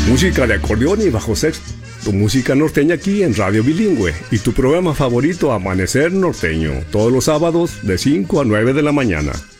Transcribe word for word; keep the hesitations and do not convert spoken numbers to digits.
Música de acordeón y bajo sexto. Tu música norteña aquí en Radio Bilingüe y tu programa favorito Amanecer Norteño, todos los sábados de cinco a nueve de la mañana.